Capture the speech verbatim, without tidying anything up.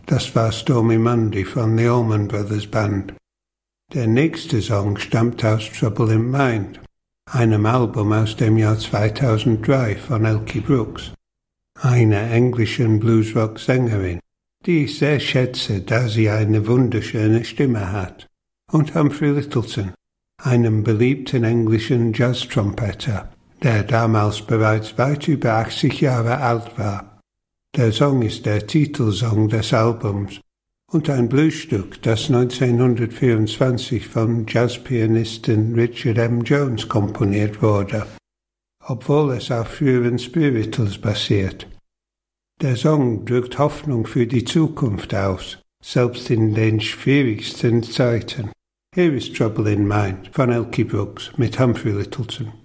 Das war Stormy Monday von The Allman Brothers Band. Der nächste Song stammt aus Trouble in Mind, einem Album aus dem Jahr zweitausenddrei von Elkie Brooks, einer englischen Bluesrock-Sängerin, die ich sehr schätze, da sie eine wunderschöne Stimme hat, und Humphrey Lyttelton, einem beliebten englischen Jazz-Trompeter, der damals bereits weit über achtzig Jahre alt war. Der Song ist der Titelsong des Albums und ein Bluesstück, das neunzehnhundertvierundzwanzig vom Jazzpianisten Richard M. Jones komponiert wurde, obwohl es auf früheren Spirituals basiert. Der Song drückt Hoffnung für die Zukunft aus, selbst in den schwierigsten Zeiten. Here is Trouble in Mind von Elkie Brooks mit Humphrey Lyttelton.